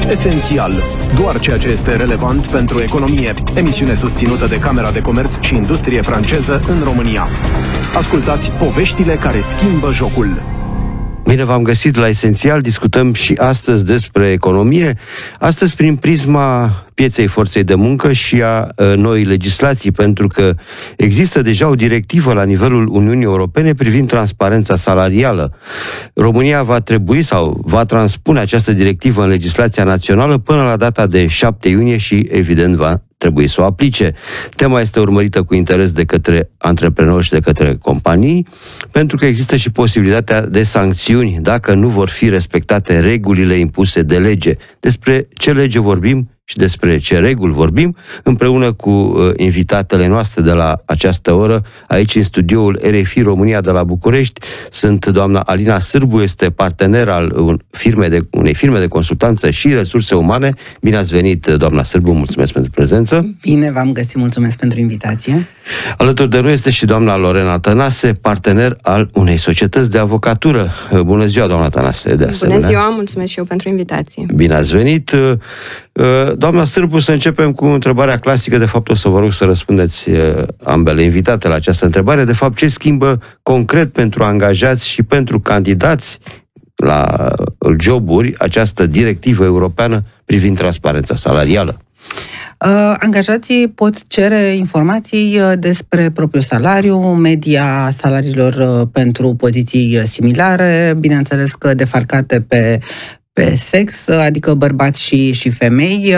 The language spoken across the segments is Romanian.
Esențial. Doar ceea ce este relevant pentru economie. Emisiune susținută de Camera de Comerț și Industrie franceză în România. Ascultați poveștile care schimbă jocul. Bine v-am găsit la Esențial. Discutăm și astăzi despre economie. Astăzi prin prisma pieței forței de muncă și a noii legislații, pentru că există deja o directivă la nivelul Uniunii Europene privind transparența salarială. România va trebui sau va transpune această directivă în legislația națională până la data de 7 iunie și, evident, va trebui să o aplice. Tema este urmărită cu interes de către antreprenori și de către companii, pentru că există și posibilitatea de sancțiuni dacă nu vor fi respectate regulile impuse de lege. Despre ce lege vorbim și despre ce reguli vorbim, împreună cu invitatele noastre de la această oră, aici în studioul RFI România de la București, sunt doamna Alina Sârbu, este partener al unei firme de consultanță și resurse umane. Bine ați venit, doamna Sârbu, mulțumesc pentru prezență. Bine v-am găsit, mulțumesc pentru invitație. Alături de noi este și doamna Lorena Tănase, partener al unei societăți de avocatură. Bună ziua, doamna Tănase, de asemenea. Bună ziua, mulțumesc și eu pentru invitație. Bine ați venit. Doamna Sârbu, să începem cu întrebarea clasică. De fapt, o să vă rog să răspundeți ambele invitate la această întrebare. De fapt, ce schimbă concret pentru angajați și pentru candidați la joburi această directivă europeană privind transparența salarială? Angajații pot cere informații despre propriul salariu, media salariilor pentru poziții similare, bineînțeles că defalcate pe sex, adică bărbați și femei.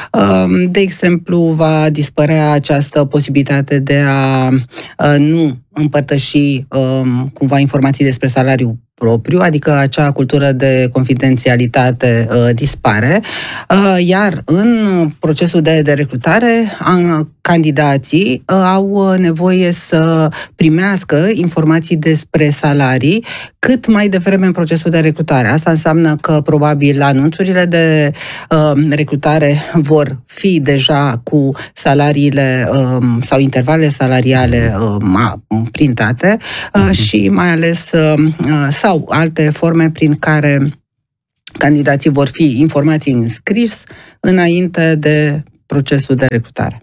De exemplu, va dispărea această posibilitate de a nu împărtăși cumva informații despre salariu propriu, adică acea cultură de confidențialitate dispare, iar în procesul de recrutare, candidații au nevoie să primească informații despre salarii cât mai devreme în procesul de recrutare. Asta înseamnă că probabil anunțurile de recrutare vor fi deja cu salariile sau intervalele salariale printate și mai ales sau alte forme prin care candidații vor fi informații în scris înainte de procesul de recrutare.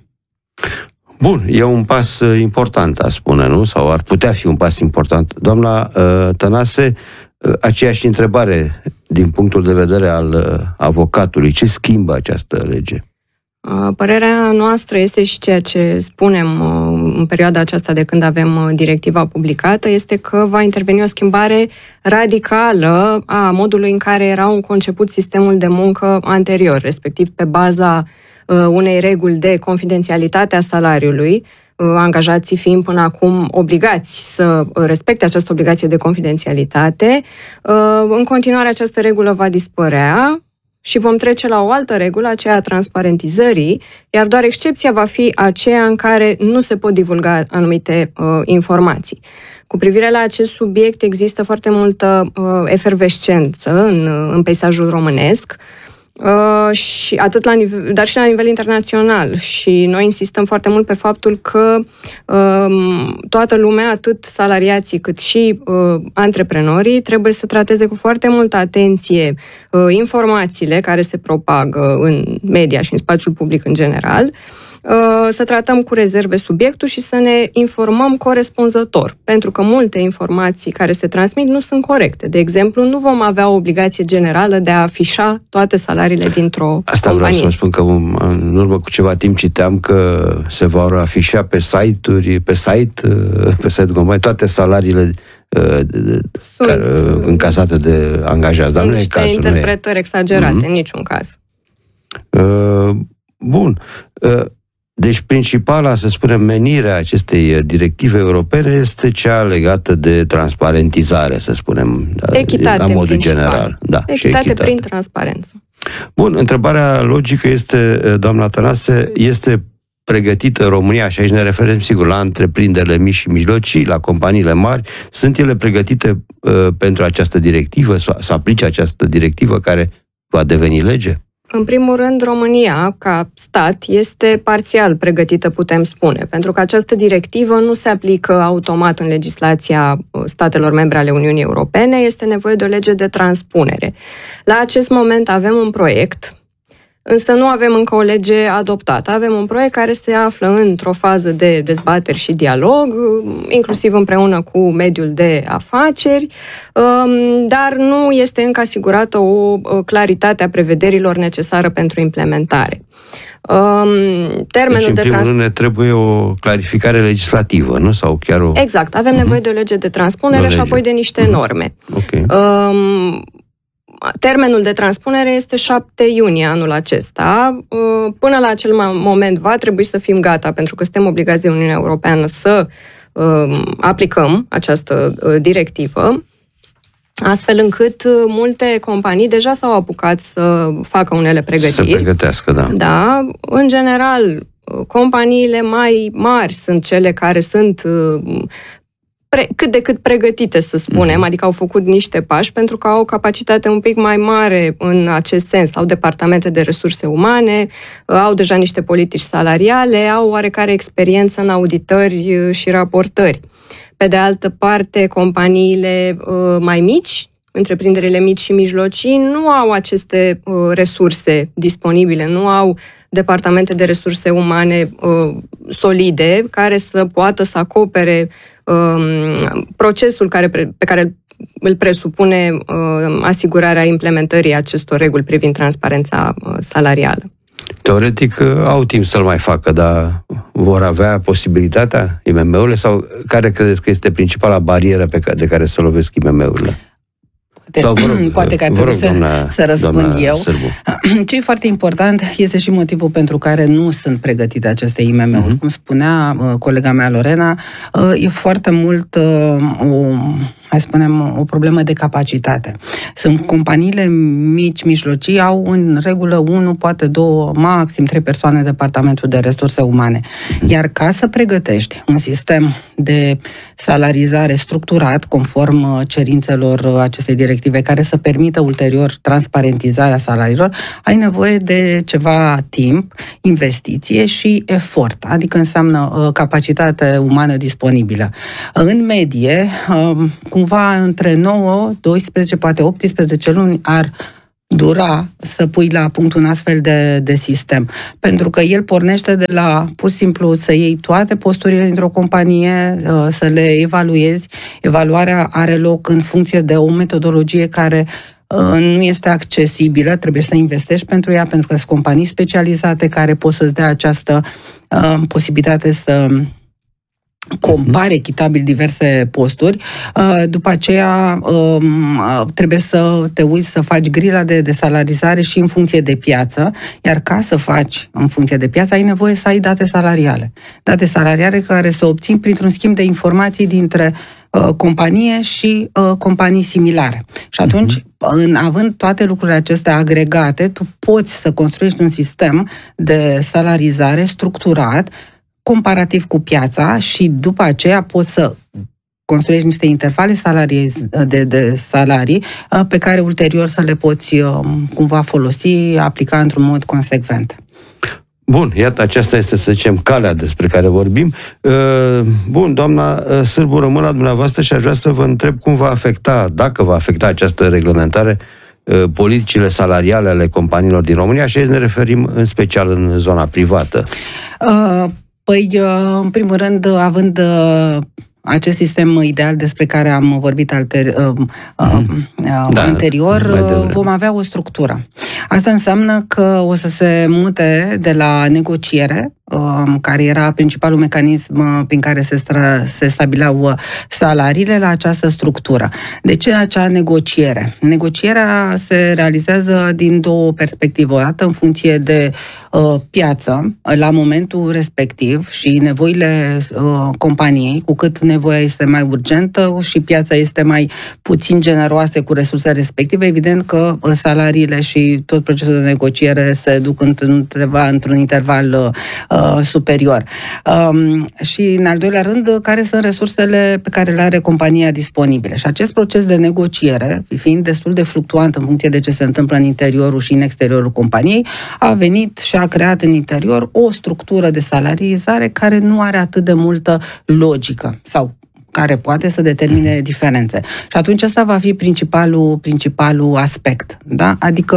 Bun, e un pas important, a spune, nu? Sau ar putea fi un pas important. Doamna Tănase, aceeași întrebare din punctul de vedere al avocatului. Ce schimbă această lege? Părerea noastră este și ceea ce spunem în perioada aceasta de când avem directiva publicată, este că va interveni o schimbare radicală a modului în care era înconceput sistemul de muncă anterior, respectiv pe baza unei reguli de confidențialitate a salariului, angajații fiind până acum obligați să respecte această obligație de confidențialitate. În continuare, această regulă va dispărea și vom trece la o altă regulă, aceea a transparentizării, iar doar excepția va fi aceea în care nu se pot divulga anumite informații. Cu privire la acest subiect există foarte multă efervescență în peisajul românesc, și atât dar și la nivel internațional. Și noi insistăm foarte mult pe faptul că toată lumea, atât salariații cât și antreprenorii, trebuie să trateze cu foarte multă atenție informațiile care se propagă în media și în spațiul public în general, să tratăm cu rezerve subiectul și să ne informăm corespunzător, pentru că multe informații care se transmit nu sunt corecte. De exemplu, nu vom avea o obligație generală de a afișa toate salariile dintr-o companie. Asta vreau să vă spun că în urmă cu ceva timp citeam că se vor afișa pe site-uri, pe site-ul companiei toate salariile încasate de angajați, dar nu e cazul. Niște interpretări exagerate, în niciun caz. Bun. Deci principala, să spunem, menirea acestei directive europene este cea legată de transparentizare, să spunem, la modul general. Da, echitate prin transparență. Bun, întrebarea logică este, doamna Tănase, este pregătită România, și aici ne referim sigur la întreprinderile mici și mijlocii, la companiile mari, sunt ele pregătite pentru această directivă, să aplice această directivă care va deveni lege? În primul rând, România, ca stat, este parțial pregătită, putem spune, pentru că această directivă nu se aplică automat în legislația statelor membre ale Uniunii Europene, este nevoie de o lege de transpunere. La acest moment avem un proiect Însă nu avem încă o lege adoptată. Avem un proiect care se află într-o fază de dezbateri și dialog, inclusiv împreună cu mediul de afaceri, dar nu este încă asigurată o claritate a prevederilor necesară pentru implementare. Deci, în primul rând, ne trebuie o clarificare legislativă, nu? Sau chiar o... Exact. Avem nevoie de o lege de transpunere și apoi de niște norme. Okay. Termenul de transpunere este 7 iunie anul acesta. Până la acel moment va trebui să fim gata, pentru că suntem obligați de Uniunea Europeană să aplicăm această directivă, astfel încât multe companii deja s-au apucat să facă unele pregătiri. Să pregătească, da. Da. În general, companiile mai mari sunt cele care sunt cât de cât pregătite, să spunem, adică au făcut niște pași pentru că au o capacitate un pic mai mare în acest sens. Au departamente de resurse umane, au deja niște politici salariale, au oarecare experiență în auditări și raportări. Pe de altă parte, companiile mai mici, întreprinderile mici și mijlocii, nu au aceste resurse disponibile, nu au departamente de resurse umane solide care să poată să acopere procesul pe care îl presupune asigurarea implementării acestor reguli privind transparența salarială. Teoretic au timp să-l mai facă, dar vor avea posibilitatea IMM-urile sau care credeți că este principala barieră de care se lovesc IMM-urile? Poate că ar trebui să răspund eu. Sârbu. Ce e foarte important este și motivul pentru care nu sunt pregătite aceste IMM-uri. Cum spunea colega mea Lorena, e foarte mult o problemă de capacitate. Sunt companiile mici, mijlocii, au în regulă 1, poate 2, maxim 3 persoane în departamentul de resurse umane. Iar ca să pregătești un sistem de salarizare structurat, conform cerințelor acestei directive, care să permită ulterior transparentizarea salariilor, ai nevoie de ceva timp, investiție și efort, adică înseamnă capacitate umană disponibilă. În medie, cumva între 9, 12, poate 18 luni ar dura să pui la punct un astfel de sistem. Pentru că el pornește de la, pur și simplu, să iei toate posturile dintr-o companie, să le evaluezi. Evaluarea are loc în funcție de o metodologie care nu este accesibilă, trebuie să investești pentru ea, pentru că sunt companii specializate care pot să-ți dea această posibilitate să compare echitabil diverse posturi. După aceea trebuie să te uiți să faci grila de salarizare și în funcție de piață, iar ca să faci în funcție de piață ai nevoie să ai date salariale. Date salariale care se obțin printr-un schimb de informații dintre companie și companii similare. Și atunci, având toate lucrurile acestea agregate, tu poți să construiești un sistem de salarizare structurat, comparativ cu piața și după aceea poți să construiești niște intervale de salarii pe care ulterior să le poți cumva folosi, aplica într-un mod consecvent. Bun, iată, aceasta este, să zicem, calea despre care vorbim. Bun, doamna Sârbu, rămân la dumneavoastră și aș vrea să vă întreb cum va afecta, dacă va afecta această reglementare, politicile salariale ale companiilor din România și aici ne referim în special în zona privată. Păi, în primul rând, având acest sistem ideal despre care am vorbit anterior, vom avea o structură. Asta înseamnă că o să se mute de la negociere, care era principalul mecanism prin care se stabileau salariile, la această structură. De ce acea negociere? Negocierea se realizează din două perspective. O dată în funcție de piață, la momentul respectiv și nevoile companiei, cu cât nevoia este mai urgentă și piața este mai puțin generoasă cu resursele respective, evident că salariile și tot procesul de negociere se duc într-un interval superior. Și, în al doilea rând, care sunt resursele pe care le are compania disponibile. Și acest proces de negociere, fiind destul de fluctuant în funcție de ce se întâmplă în interiorul și în exteriorul companiei, a venit și a creat în interior o structură de salarizare care nu are atât de multă logică sau care poate să determine diferențe. Și atunci ăsta va fi principalul aspect. Da? Adică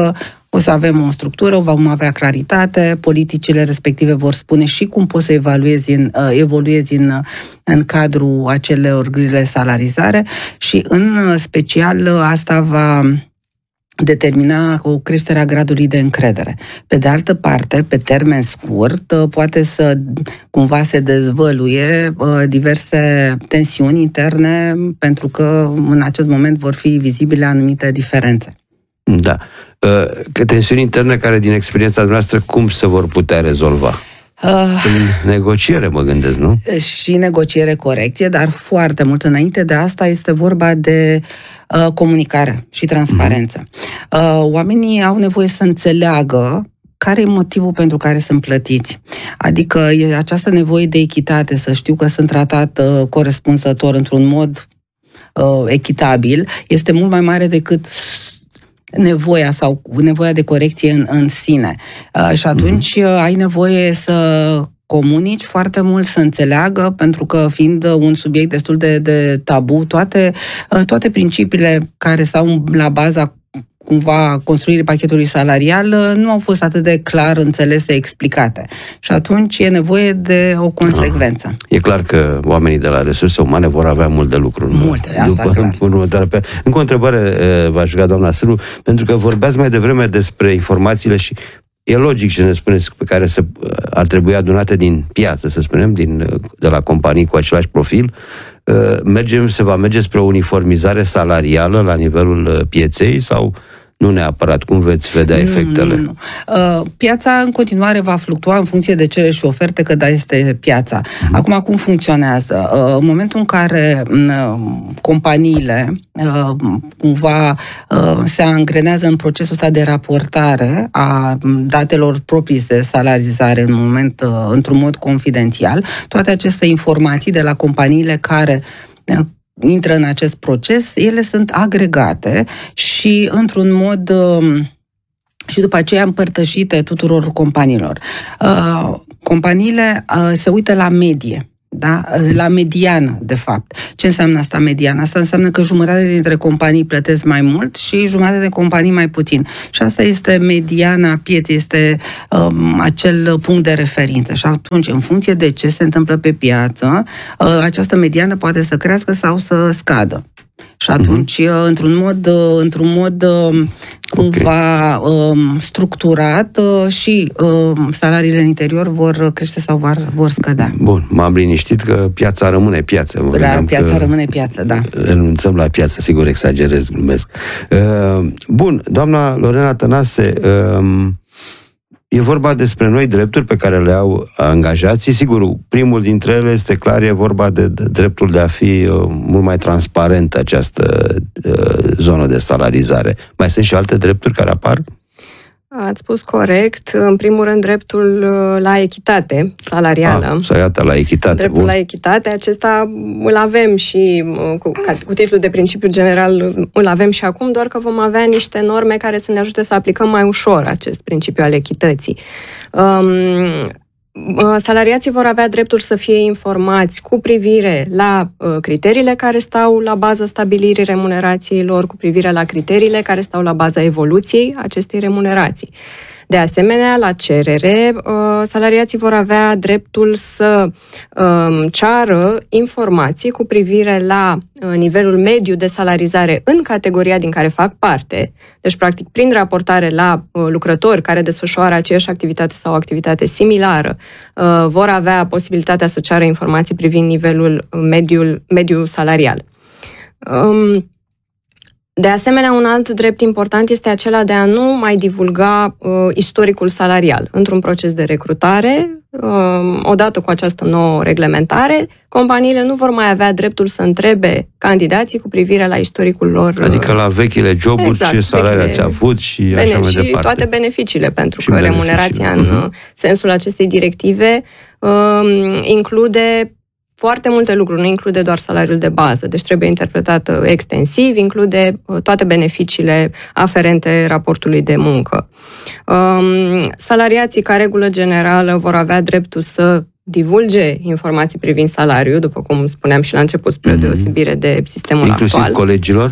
O să avem o structură, vom avea claritate, politicile respective vor spune și cum poți să evoluezi în cadrul acelor grile de salarizare și în special asta va determina o creștere a gradului de încredere. Pe de altă parte, pe termen scurt, poate să cumva se dezvăluie diverse tensiuni interne, pentru că în acest moment vor fi vizibile anumite diferențe. Da. Că tensiuni interne care, din experiența noastră, cum se vor putea rezolva? În negociere, mă gândesc, nu? Și negociere, corecție, dar foarte mult înainte de asta este vorba de comunicare și transparență. Oamenii au nevoie să înțeleagă care e motivul pentru care sunt plătiți. Adică e această nevoie de echitate, să știu că sunt tratat corespunzător într-un mod echitabil, este mult mai mare decât nevoia sau nevoia de corecție în sine. Și atunci ai nevoie să comunici foarte mult, să înțeleagă, pentru că fiind un subiect destul de tabu, toate principiile care stau la baza cumva construirii pachetului salarial nu au fost atât de clar înțelese, explicate. Și atunci e nevoie de o consecvență. E clar că oamenii de la resurse umane vor avea mult de lucru. Multe, asta clar. Încă o întrebare v-aș ruga, doamna Sârbu, pentru că vorbeați mai devreme despre informațiile și e logic ce ne spuneți, pe care ar trebui adunate din piață, să spunem, de la companii cu același profil. Se va merge spre o uniformizare salarială la nivelul pieței sau nu neapărat? Cum veți vedea efectele? Nu. Piața în continuare va fluctua în funcție de cerere și oferte, că da, este piața. Acum, cum funcționează? În momentul în care companiile cumva se angrenează în procesul ăsta de raportare a datelor proprii de salarizare într-un mod confidențial, toate aceste informații de la companiile care intră în acest proces, ele sunt agregate și într-un mod și după aceea împărtășite tuturor companiilor. Companiile se uită la medie, da? La mediană, de fapt. Ce înseamnă asta, mediană? Asta înseamnă că jumătate dintre companii plătesc mai mult și jumătate de companii mai puțin. Și asta este mediana pieței, este acel punct de referință. Și atunci, în funcție de ce se întâmplă pe piață, această mediană poate să crească sau să scadă. Și atunci, într-un mod cumva structurat și salariile în interior vor crește sau vor scădea. Bun, m-am liniștit că piața rămâne piață. Piața rămâne piață, da. Renunțăm la piață, sigur, exagerez, glumesc. Bun, doamna Lorena Tănase, e vorba despre noi drepturi pe care le au angajații. Sigur, primul dintre ele este clar, e vorba de dreptul de a fi mult mai transparentă această zonă de salarizare. Mai sunt și alte drepturi care apar? Ați spus corect. În primul rând, dreptul la echitate salarială. Iată, la echitate. Dreptul la echitate, acesta îl avem și cu titlul de principiu general îl avem și acum, doar că vom avea niște norme care să ne ajute să aplicăm mai ușor acest principiu al echității. Salariații vor avea dreptul să fie informați cu privire la criteriile care stau la baza stabilirii remunerației lor, cu privire la criteriile care stau la baza evoluției acestei remunerații. De asemenea, la cerere, salariații vor avea dreptul să ceară informații cu privire la nivelul mediu de salarizare în categoria din care fac parte. Deci, practic, prin raportare la lucrători care desfășoară aceeași activitate sau o activitate similară, vor avea posibilitatea să ceară informații privind nivelul mediu salarial. De asemenea, un alt drept important este acela de a nu mai divulga istoricul salarial. Într-un proces de recrutare, odată cu această nouă reglementare, companiile nu vor mai avea dreptul să întrebe candidații cu privire la istoricul lor. Adică la vechile joburi, exact, ce salariu ați avut și așa mai departe. Și toate beneficiile, pentru că remunerația în sensul acestei directive include foarte multe lucruri, nu include doar salariul de bază, deci trebuie interpretat extensiv, include toate beneficiile aferente raportului de muncă. Salariații, ca regulă generală, vor avea dreptul să divulge informații privind salariul, după cum spuneam și la început, spre deosebire de sistemul inclusiv actual. Colegilor?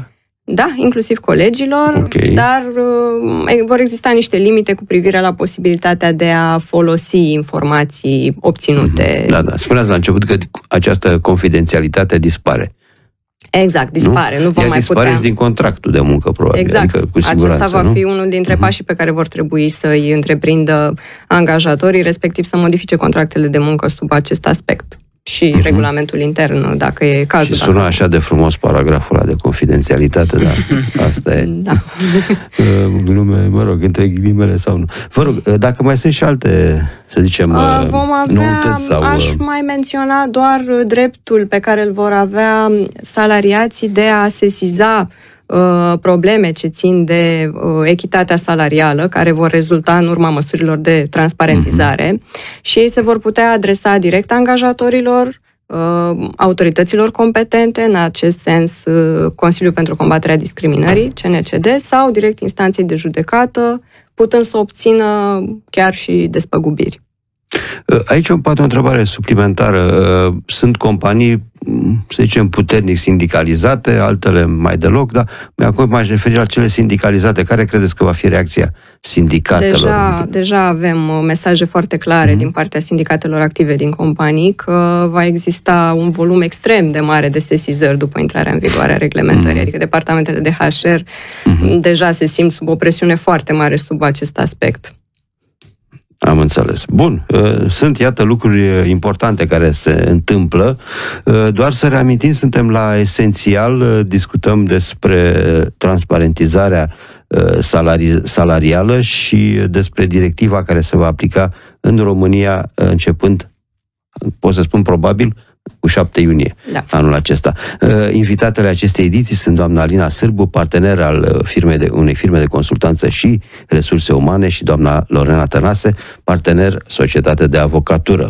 Da, inclusiv colegilor, dar vor exista niște limite cu privire la posibilitatea de a folosi informații obținute. Da. Spuneați la început că această confidențialitate dispare. Exact, dispare. Nu vom mai dispare și din contractul de muncă, probabil. Exact. Adică, cu siguranță, acesta va fi unul dintre pașii pe care vor trebui să îi întreprindă angajatorii, respectiv să modifice contractele de muncă sub acest aspect. Și regulamentul intern, dacă e cazul. Și sună așa de frumos paragraful ăla de confidențialitate, dar asta e. Da. Glume, mă rog, între ghilimele sau nu. Vă rog, dacă mai sunt și alte, să zicem, noutăți sau... Aș mai menționa doar dreptul pe care îl vor avea salariații de a sesiza probleme ce țin de echitatea salarială, care vor rezulta în urma măsurilor de transparentizare și ei se vor putea adresa direct angajatorilor, autorităților competente, în acest sens Consiliul pentru Combaterea Discriminării, CNCD, sau direct instanței de judecată, putând să obțină chiar și despăgubiri. Aici poate o întrebare suplimentară. Sunt companii, să zicem, puternic sindicalizate, altele mai deloc, dar acum m-aș referi la cele sindicalizate. Care credeți că va fi reacția sindicatelor? Deja avem mesaje foarte clare din partea sindicatelor active din companii că va exista un volum extrem de mare de sesizări după intrarea în vigoare a reglementării, adică departamentele de HR deja se simt sub o presiune foarte mare sub acest aspect. Am înțeles. Bun. Sunt, iată, lucruri importante care se întâmplă. Doar să reamintim, suntem la esențial, discutăm despre transparentizarea salarială și despre directiva care se va aplica în România începând, pot să spun probabil, cu 7 iunie anul acesta. Invitatele acestei ediții sunt doamna Alina Sârbu, partener al unei firme de consultanță și resurse umane, și doamna Lorena Tănase, partener societate de avocatură.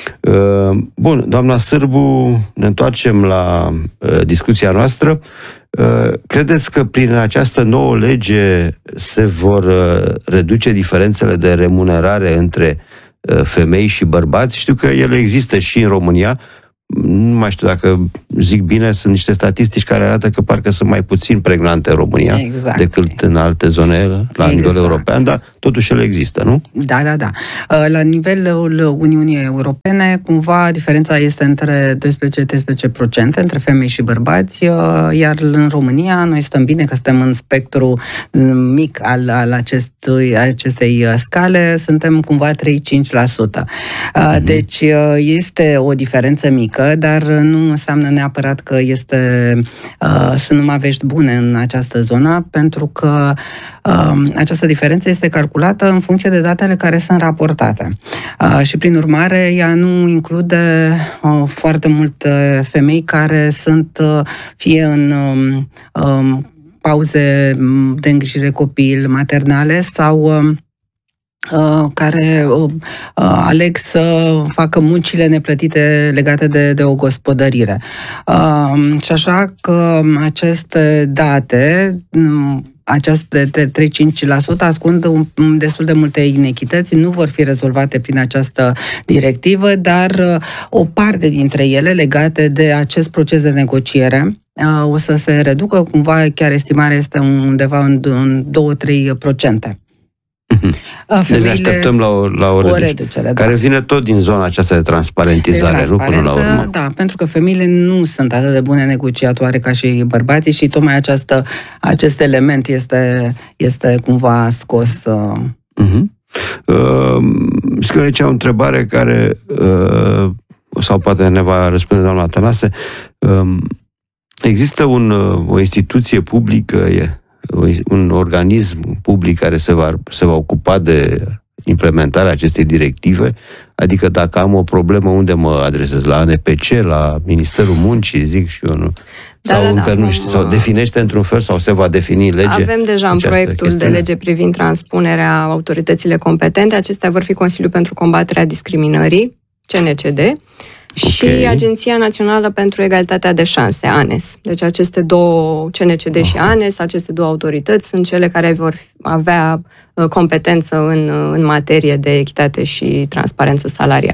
Bun, doamna Sârbu, ne întoarcem la discuția noastră. Credeți că prin această nouă lege se vor reduce diferențele de remunerare între femei și bărbați? Știu că ele există și în România. Nu mai știu dacă zic bine, sunt niște statistici care arată că parcă sunt mai puțin pregnante în România decât în alte zone la nivel european, dar totuși ele există, nu? Da. La nivelul Uniunii Europene, cumva diferența este între 12-13% între femei și bărbați, iar în România noi stăm bine că suntem în spectru mic al acestei scale, suntem cumva 3-5%. Deci este o diferență mică, dar nu înseamnă neapărat că sunt numai vești bune în această zonă, pentru că această diferență este calculată în funcție de datele care sunt raportate. Și prin urmare, ea nu include foarte multe femei care sunt fie în pauze de îngrijire copil, maternale, sau care aleg să facă muncile neplătite legate de o gospodărire. Și așa că aceste date, aceste 3-5% ascund destul de multe inechități, nu vor fi rezolvate prin această directivă, dar o parte dintre ele legate de acest proces de negociere o să se reducă, cumva chiar estimarea este undeva în 2-3%. Deci ne așteptăm la o reducere care vine tot din zona aceasta de transparentizare, nu până la urmă. Da, pentru că femeile nu sunt atât de bune negociatoare ca și bărbații și tocmai acest element este cumva scos. Știu că aici o întrebare care sau poate ne va răspunde doamna Tănase. Există o instituție publică, un organism public care se va ocupa de implementarea acestei directive? Adică dacă am o problemă, unde mă adresez? La ANPC, la Ministerul Muncii, zic și eu, nu? Sau încă nu știu, sau definește într-un fel, sau se va defini lege? Avem deja în proiectul de lege privind transpunerea autoritățile competente. Acestea vor fi Consiliul pentru Combaterea Discriminării, CNCD, și Agenția Națională pentru Egalitatea de Șanse, ANES. Deci aceste două, CNCD și ANES, aceste două autorități sunt cele care vor avea competență în materie de echitate și transparență salarială.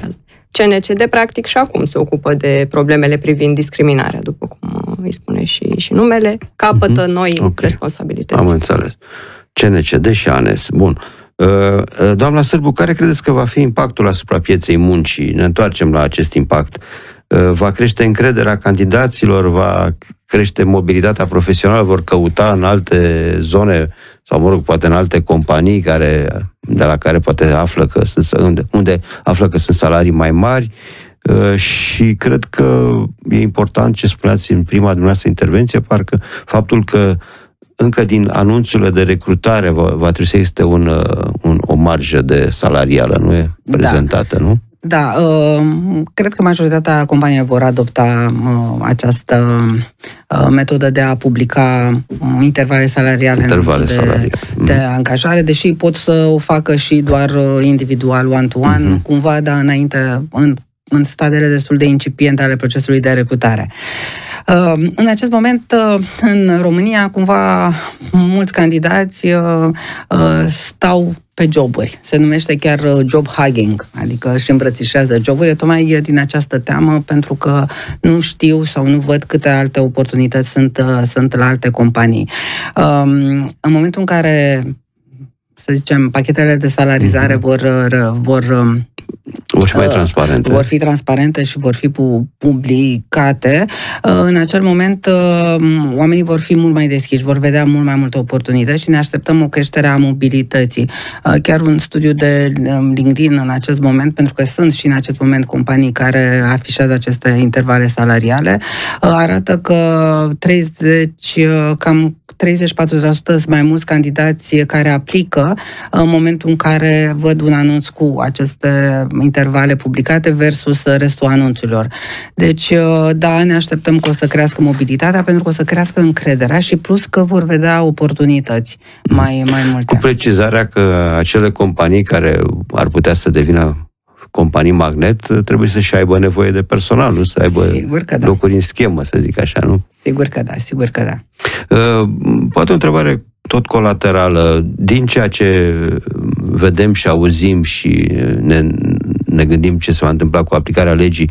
CNCD, practic, și acum se ocupă de problemele privind discriminarea, după cum îi spune și numele, capătă noi responsabilități. Am înțeles. CNCD și ANES. Bun. Doamna Sârbu, care credeți că va fi impactul asupra pieței muncii? Ne întoarcem la acest impact. Va crește încrederea candidaților, va crește mobilitatea profesională, vor căuta în alte zone sau, mă rog, poate în alte companii de la care poate află că unde află că sunt salarii mai mari. Și cred că e important ce spuneați în prima dumneavoastră intervenție, parcă faptul că încă din anunțurile de recrutare va trebui să existe o marjă de salarială, nu e prezentată, nu? Da, cred că majoritatea companiilor vor adopta această metodă de a publica intervale salariale de angajare, deși pot să o facă și doar individual, one-to-one, cumva, dar înainte, în stadiile destul de incipiente ale procesului de recrutare. În acest moment, în România, cumva, mulți candidați stau pe joburi. Se numește chiar job hugging, adică își îmbrățișează joburile, tocmai din această teamă, pentru că nu știu sau nu văd câte alte oportunități sunt la alte companii. În momentul în care, să zicem, pachetele de salarizare vor fi mai transparente. Vor fi transparente și vor fi publicate. În acel moment, oamenii vor fi mult mai deschiși, vor vedea mult mai multe oportunități și ne așteptăm o creștere a mobilității. Chiar un studiu de LinkedIn în acest moment, pentru că sunt și în acest moment companii care afișează aceste intervale salariale, arată că 30-40% sunt mai mulți candidați care aplică în momentul în care văd un anunț cu aceste intervale publicate versus restul anunțurilor. Deci, da, ne așteptăm că o să crească mobilitatea, pentru că o să crească încrederea și plus că vor vedea oportunități mai multe. Cu precizarea că acele companii care ar putea să devină companii magnet trebuie să-și aibă nevoie de personal, nu să aibă locuri în schemă, să zic așa, nu? Sigur că da. Poate o întrebare tot colaterală. Din ceea ce vedem și auzim și ne gândim ce se va întâmpla cu aplicarea legii,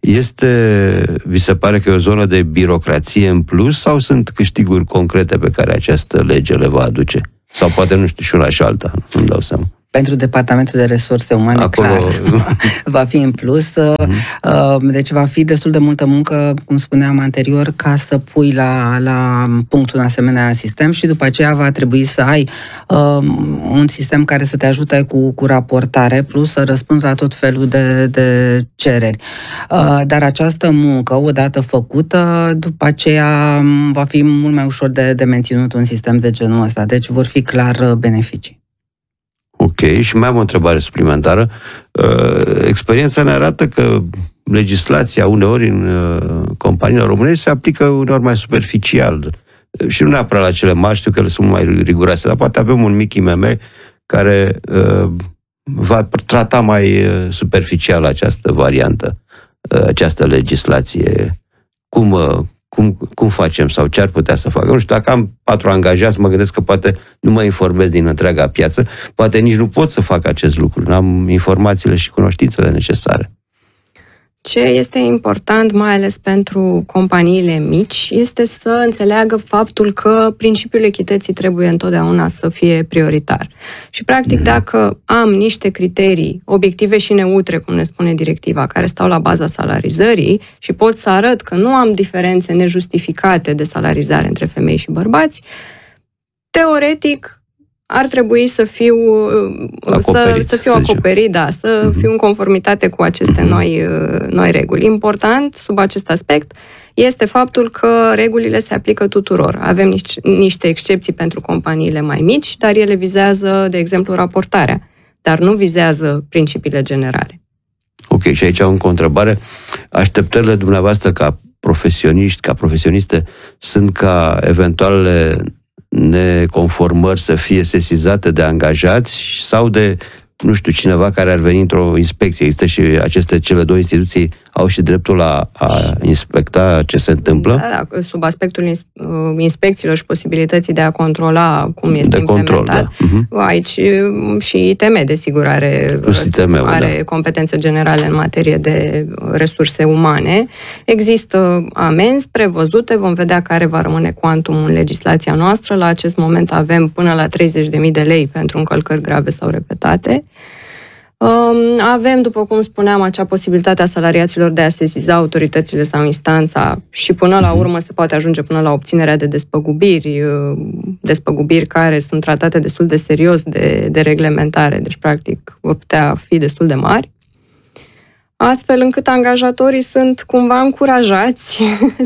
vi se pare că e o zonă de birocrație în plus sau sunt câștiguri concrete pe care această lege le va aduce? Sau poate, nu știu, și una și alta, nu-mi dau seama. Pentru Departamentul de Resurse Umane, acolo, clar, va fi în plus. Deci va fi destul de multă muncă, cum spuneam anterior, ca să pui la punct un asemenea sistem și după aceea va trebui să ai un sistem care să te ajute cu raportare, plus să răspunzi la tot felul de cereri. Dar această muncă, odată făcută, după aceea va fi mult mai ușor de menținut un sistem de genul ăsta. Deci vor fi clar beneficii. Ok, și mai am o întrebare suplimentară. Experiența ne arată că legislația uneori în companiile românești se aplică uneori mai superficial și nu neapărat la cele mari, știu că le sunt mai riguroase, dar poate avem un mic IMM care va trata mai superficial această variantă, această legislație. Cum facem sau ce ar putea să facă? Nu știu, dacă am 4 angajați, mă gândesc că poate nu mă informez din întreaga piață, poate nici nu pot să fac acest lucru, n-am informațiile și cunoștințele necesare. Ce este important, mai ales pentru companiile mici, este să înțeleagă faptul că principiul echității trebuie întotdeauna să fie prioritar. Și, practic, dacă am niște criterii obiective și neutre, cum ne spune directiva, care stau la baza salarizării și pot să arăt că nu am diferențe nejustificate de salarizare între femei și bărbați, teoretic, ar trebui să fiu acoperit, da, să fiu în conformitate cu aceste noi reguli. Important, sub acest aspect, este faptul că regulile se aplică tuturor. Avem niște excepții pentru companiile mai mici, dar ele vizează, de exemplu, raportarea, dar nu vizează principiile generale. Ok, și aici am o întrebare. Așteptările dumneavoastră ca profesioniști, ca profesioniste, sunt ca eventualele neconformări să fie sesizate de angajați sau de, nu știu, cineva care ar veni într-o inspecție? Există și cele două instituții au și dreptul a inspecta ce se întâmplă? Da, sub aspectul inspecțiilor și posibilității de a controla cum este implementat. Da. Aici și ITM, desigur, are competențe generale în materie de resurse umane. Există amenzi prevăzute, vom vedea care va rămâne cuantumul în legislația noastră. La acest moment avem până la 30.000 de lei pentru încălcări grave sau repetate. Avem, după cum spuneam, acea posibilitate a salariaților de a sesiza autoritățile sau instanța și până la urmă se poate ajunge până la obținerea de despăgubiri care sunt tratate destul de serios de reglementare, deci practic vor putea fi destul de mari, astfel încât angajatorii sunt cumva încurajați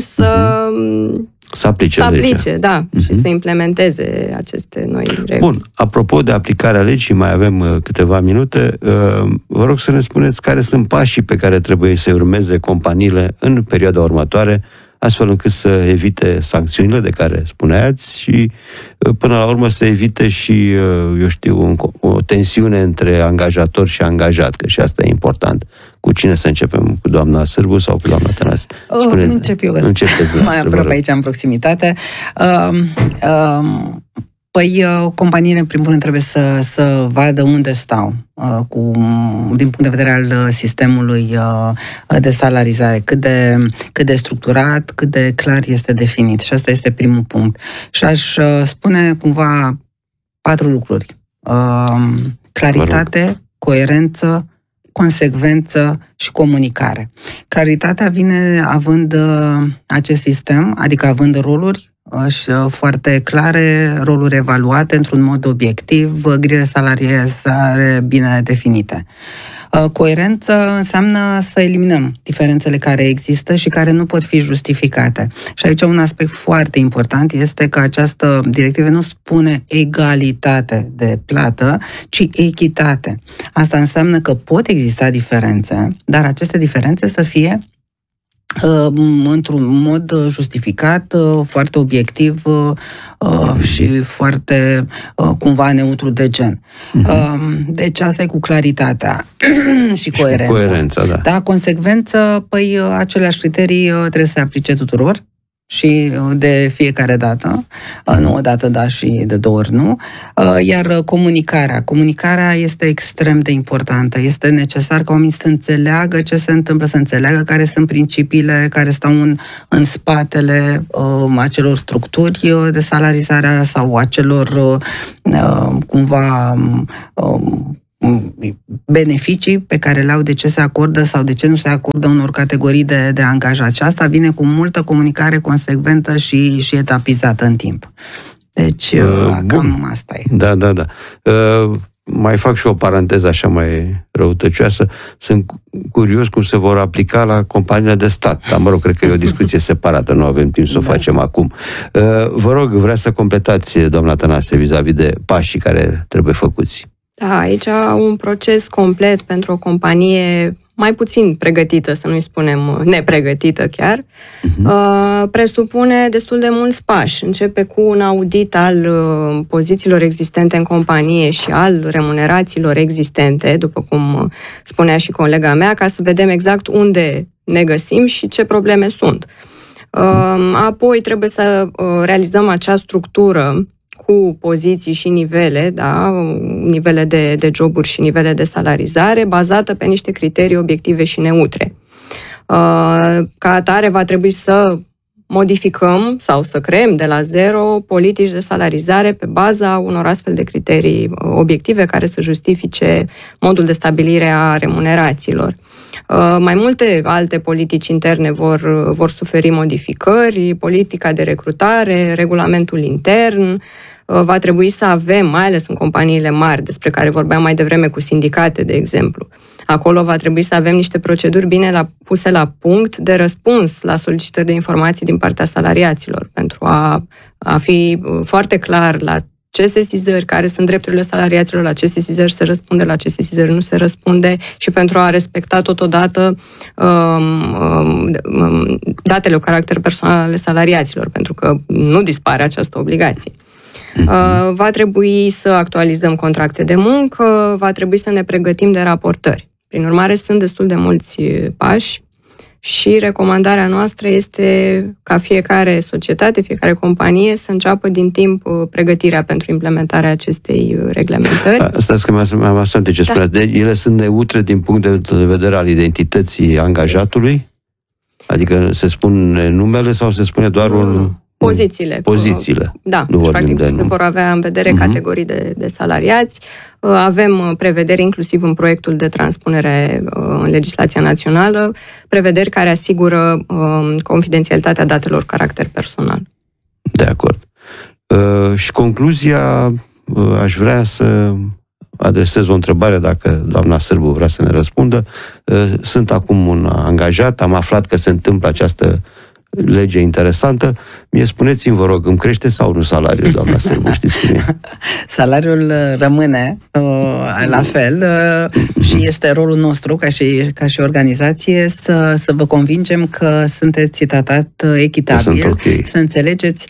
să aplice, da, și să implementeze aceste noi reguli. Bun, apropo de aplicarea legii, mai avem câteva minute. Vă rog să ne spuneți care sunt pașii pe care trebuie să urmeze companiile în perioada următoare, astfel încât să evite sancțiunile de care spuneați și până la urmă să evite și, o tensiune între angajator și angajat, că și asta e important. Cu cine să începem? Cu doamna Sârbu sau cu doamna Tănase? Încep eu. Mai aproape aici, în proximitate. Păi, companiile, în primul rând, trebuie să vadă unde stau din punct de vedere al sistemului de salarizare, cât de structurat, cât de clar este definit. Și asta este primul punct. Și aș spune cumva 4 lucruri. Claritate, coerență, consecvență și comunicare. Claritatea vine având acest sistem, adică având roluri foarte clare, roluri evaluate într-un mod obiectiv, grile salariale bine definite. Coerență înseamnă să eliminăm diferențele care există și care nu pot fi justificate. Și aici un aspect foarte important este că această directivă nu spune egalitate de plată, ci echitate. Asta înseamnă că pot exista diferențe, dar aceste diferențe să fie într-un mod justificat, foarte obiectiv și foarte cumva neutru de gen. Deci asta e cu claritatea și coerența. Da, consecvență, păi aceleași criterii trebuie să se aplice tuturor și de fiecare dată, nu o dată da și de 2 ori nu, iar comunicarea este extrem de importantă. Este necesar ca oamenii să înțeleagă ce se întâmplă, să înțeleagă care sunt principiile care stau în spatele acelor structuri de salarizare sau acelor cumva beneficii pe care le au, de ce se acordă sau de ce nu se acordă unor categorii de angajați. Și asta vine cu multă comunicare consecventă și etapizată în timp. Deci, cam asta e. Da. Mai fac și o paranteză așa mai răutăcioasă. Sunt curios cum se vor aplica la companiile de stat. Dar, mă rog, cred că e o discuție separată, nu avem timp să o facem acum. Vă rog, vreau să completați, doamna Tănase, vis-a-vis de pașii care trebuie făcuți. Da, aici un proces complet pentru o companie mai puțin pregătită, să nu-i spunem nepregătită chiar, presupune destul de mulți pași. Începe cu un audit al pozițiilor existente în companie și al remunerațiilor existente, după cum spunea și colega mea, ca să vedem exact unde ne găsim și ce probleme sunt. Apoi trebuie să realizăm acea structură cu poziții și nivele, da, nivele de joburi și nivele de salarizare, bazată pe niște criterii obiective și neutre. Ca atare va trebui să modificăm sau să creăm de la zero politici de salarizare pe baza unor astfel de criterii obiective care să justifice modul de stabilire a remunerațiilor. Mai multe alte politici interne vor suferi modificări, politica de recrutare, regulamentul intern. Va trebui să avem, mai ales în companiile mari, despre care vorbeam mai devreme cu sindicate, de exemplu. Acolo va trebui să avem niște proceduri bine puse la punct de răspuns la solicitări de informații din partea salariaților, pentru a fi foarte clar la ce sesizări, care sunt drepturile salariaților, la ce sesizări se răspunde, la ce sesizări nu se răspunde și pentru a respecta totodată datele cu caracter personal ale salariaților, pentru că nu dispare această obligație. Va trebui să actualizăm contracte de muncă, va trebui să ne pregătim de raportări. Prin urmare, sunt destul de mulți pași și recomandarea noastră este ca fiecare societate, fiecare companie să înceapă din timp pregătirea pentru implementarea acestei reglementări. Stați că mi-am asum de ce spuneați. Deci ele sunt neutre din punct de vedere al identității angajatului? Adică se spune numele sau se spune doar Pozițiile. Da, deci practic se vor avea în vedere categorii de salariați. Avem prevederi inclusiv în proiectul de transpunere în legislația națională, prevederi care asigură confidențialitatea datelor caracter personal. De acord. Și concluzia, aș vrea să adresez o întrebare, dacă doamna Sârbu vrea să ne răspundă. Sunt acum un angajat, am aflat că se întâmplă această lege interesantă. Mie spuneți-mi, vă rog, îmi crește sau nu salariul, doamna Sârbu, știți cum e? Salariul rămâne la fel și este rolul nostru ca și organizație să vă convingem că sunteți tratat echitabil, să înțelegeți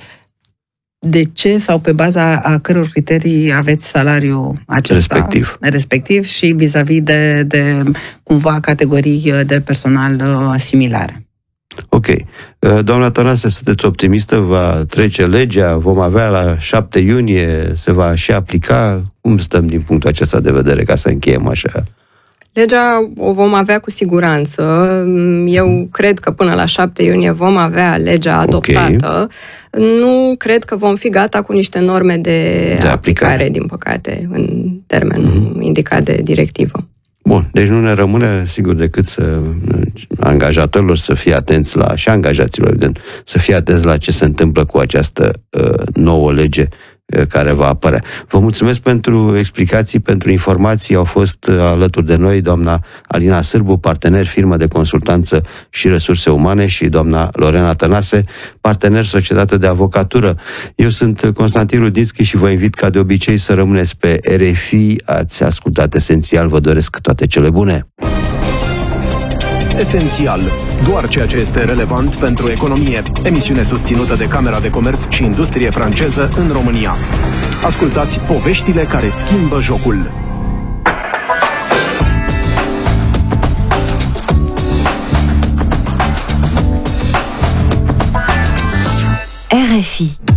de ce sau pe baza a căror criterii aveți salariul acesta respectiv și vis-a-vis de cumva categorii de personal similare. Ok. Doamna Tănase, sunteți optimistă? Va trece legea? Vom avea la 7 iunie? Se va și aplica? Cum stăm din punctul acesta de vedere, ca să încheiem așa? Legea o vom avea cu siguranță. Eu cred că până la 7 iunie vom avea legea adoptată. Okay. Nu cred că vom fi gata cu niște norme de aplicare, din păcate, în termenul indicat de directivă. Bun, deci nu ne rămâne, sigur, decât să angajatorilor să fie atenți la, și angajaților, evident, să fie atenți la ce se întâmplă cu această nouă lege care va apărea. Vă mulțumesc pentru explicații, pentru informații. Au fost alături de noi doamna Alina Sârbu, partener firmă de consultanță și resurse umane, și doamna Lorena Tănase, partener societate de avocatură. Eu sunt Constantin Rudinski și vă invit ca de obicei să rămâneți pe RFI. Ați ascultat Esențial, vă doresc toate cele bune. Esențial. Doar ceea ce este relevant pentru economie. Emisiune susținută de Camera de Comerț și Industrie franceză în România. Ascultați poveștile care schimbă jocul. RFI.